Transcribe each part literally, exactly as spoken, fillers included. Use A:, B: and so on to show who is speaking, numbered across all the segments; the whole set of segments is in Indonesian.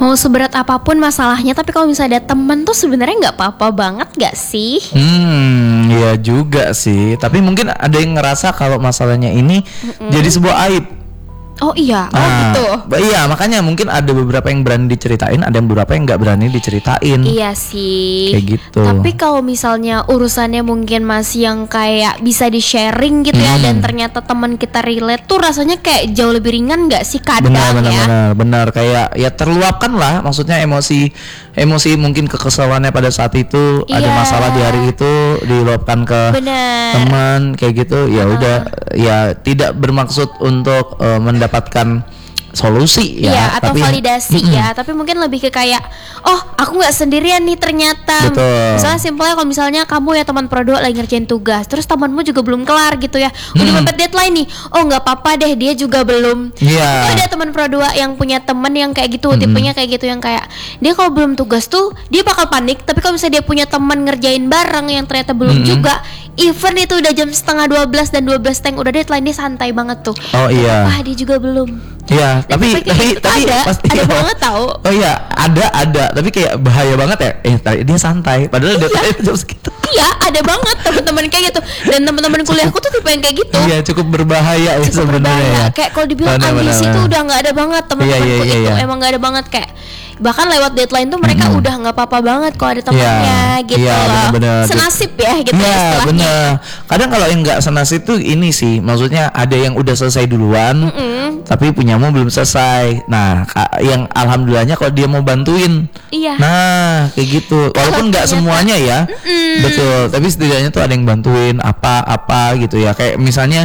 A: Mau seberat apapun masalahnya, tapi kalau misalnya ada teman tuh sebenarnya nggak apa-apa banget nggak sih?
B: Hmm, ya juga sih. Tapi mungkin ada yang ngerasa kalau masalahnya ini Mm-mm. jadi sebuah aib.
A: Oh iya, oh
B: nah,
A: gitu.
B: Iya, makanya mungkin ada beberapa yang berani diceritain, ada yang beberapa yang nggak berani diceritain.
A: Iya sih.
B: Kayak gitu.
A: Tapi kalau misalnya urusannya mungkin masih yang kayak bisa di sharing gitu hmm. ya, dan ternyata teman kita relate tuh rasanya kayak jauh lebih ringan nggak sih kadang
B: benar, benar,
A: ya?
B: Benar, benar. Kayak ya terluapkan lah, maksudnya emosi, emosi mungkin kekesalannya pada saat itu iya. ada masalah di hari itu diluapkan ke benar. teman kayak gitu. Ya uh. udah, ya tidak bermaksud untuk uh, mendapatkan mendapatkan solusi ya,
A: ya atau
B: tapi,
A: validasi mm-hmm. ya, tapi mungkin lebih ke kayak oh aku nggak sendirian nih ternyata.
B: Betul.
A: Misalnya simpelnya kalau misalnya kamu ya teman pro dua lagi ngerjain tugas, terus temanmu juga belum kelar gitu ya, udah hmm. mepet deadline nih, oh nggak apa-apa deh dia juga belum.
B: Yeah.
A: Ada teman pro dua yang punya teman yang kayak gitu, mm-hmm. tipenya kayak gitu yang kayak dia kalau belum tugas tuh dia bakal panik, tapi kalau misalnya dia punya teman ngerjain bareng yang ternyata belum mm-hmm. juga, even itu udah jam setengah dua belas dan dua belas teng udah deadline, dia santai banget tuh.
B: Oh iya.
A: Ah dia juga belum.
B: Iya, tapi tapi
A: gitu
B: tapi
A: ada,
B: pasti
A: ada
B: oh,
A: banget tahu.
B: Oh iya, ada ada, tapi kayak bahaya banget ya. Eh, dia santai, padahal
A: iya.
B: deadline jam segitu.
A: Iya, ada banget teman-teman kayak gitu. Dan teman-teman kuliahku tuh tipe yang kayak gitu.
B: Iya, cukup berbahaya ya sebenarnya. Ya.
A: Kayak kalau dibilang benar, ambisi benar, tuh udah nggak ada banget teman-temanku iya, iya, iya, itu iya. emang nggak ada banget kayak bahkan lewat deadline tuh mereka mm-hmm. udah nggak apa-apa banget kalau ada temannya yeah, gitu yeah, loh. Bener-bener. Senasib ya gitu yeah, ya istilahnya.
B: Bener. Kadang kalau yang nggak senasib tuh ini sih, maksudnya ada yang udah selesai duluan, mm-hmm. tapi punyamu belum selesai. Nah, yang alhamdulillahnya kalau dia mau bantuin.
A: Iya.
B: Nah, kayak gitu. Walaupun nggak semuanya ya, mm-hmm. betul. Tapi setidaknya tuh ada yang bantuin apa-apa gitu ya. Kayak misalnya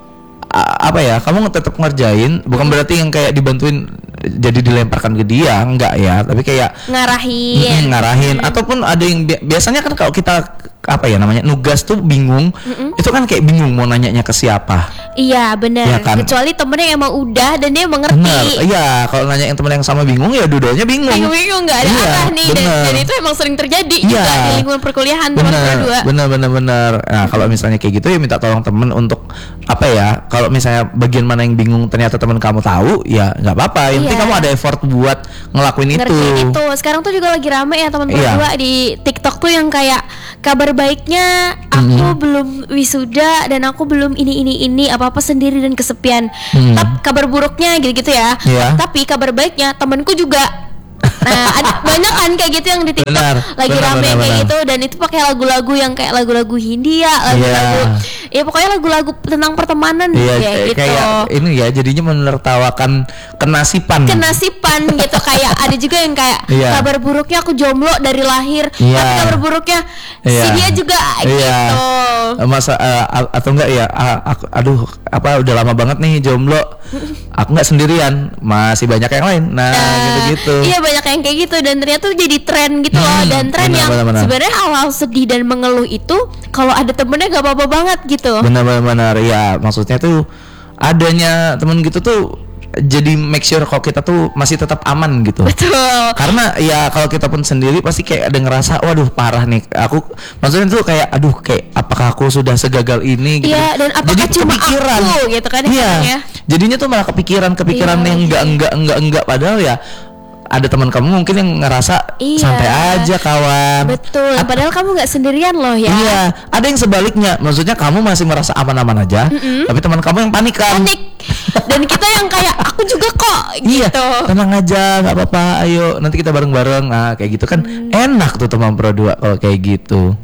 B: apa ya, kamu tetap ngerjain, bukan berarti yang kayak dibantuin jadi dilemparkan ke dia, enggak ya, tapi kayak
A: ngarahin,
B: mm, ngarahin, hmm. ataupun ada yang bi- biasanya kan kalau kita apa ya namanya nugas tuh bingung, mm-mm. itu kan kayak bingung mau nanyanya ke siapa.
A: Iya benar. Ya, kan? Kecuali temennya yang emang udah dan dia mengerti. Bener.
B: Iya, kalau nanya yang temen yang sama bingung ya dua-duanya bingung.
A: Bingung-bingung nggak ada iya, arah nih dan, dan itu emang sering terjadi iya. juga di lingkungan perkuliahan teman berdua.
B: Bener bener bener. Nah kalau misalnya kayak gitu ya minta tolong temen untuk apa ya? Kalau misalnya bagian mana yang bingung ternyata teman kamu tahu ya nggak apa-apa. Yang penting iya. kamu ada effort buat ngelakuin
A: Ngertiin
B: itu.
A: itu. Sekarang tuh juga lagi rame ya teman berdua iya. di TikTok tuh yang kayak kabar baiknya aku mm-hmm. belum wisuda dan aku belum ini ini ini apa-apa sendiri dan kesepian. Mm. Tapi kabar buruknya gitu-gitu ya. Yeah. Tapi kabar baiknya temanku juga. Nah, ada banyak kan kayak gitu yang di TikTok benar, lagi benar, rame benar, kayak benar. gitu dan itu pakai lagu-lagu yang kayak lagu-lagu Hindia, lagu-lagu yeah. ya pokoknya lagu-lagu tentang pertemanan
B: yeah,
A: kayak gitu.
B: Kayak ini ya jadinya menertawakan kenasipan.
A: Kenasipan gitu kayak ada juga yang kayak yeah. kabar buruknya aku jomblo dari lahir,
B: yeah.
A: tapi kabar buruknya yeah. si dia juga yeah. gitu.
B: Masa uh, atau enggak ya uh, aku, aduh apa udah lama banget nih jomblo. Aku nggak sendirian, masih banyak yang lain. Nah, uh, gitu-gitu.
A: Iya banyak yang kayak gitu dan ternyata tuh jadi tren gitu hmm, loh dan tren benar, yang sebenarnya hal-hal sedih dan mengeluh itu kalau ada temennya nggak apa-apa banget gitu.
B: Benar-benar ya maksudnya tuh adanya temen gitu tuh jadi make sure kalau kita tuh masih tetap aman gitu.
A: Betul.
B: Karena ya kalau kita pun sendiri pasti kayak ada ngerasa waduh parah nih aku maksudnya tuh kayak aduh kayak apakah aku sudah segagal ini gitu.
A: Iya dan apakah
B: jadi
A: cuma
B: kepikiran
A: aku gitu kan
B: iya. ya. Jadinya tuh malah kepikiran-kepikiran iya, yang enggak iya. enggak enggak enggak padahal ya ada teman kamu mungkin yang ngerasa iya. santai aja kawan.
A: Betul. At- padahal kamu nggak sendirian loh ya.
B: Iya. Ada yang sebaliknya. Maksudnya kamu masih merasa aman-aman aja, mm-hmm. tapi teman kamu yang panik kan.
A: Panik. Dan kita yang kayak aku juga kok.
B: Iya.
A: Gitu.
B: Tenang aja, nggak apa-apa. Ayo nanti kita bareng-bareng. Nah kayak gitu kan mm. enak tuh teman pro dua kalau kayak gitu.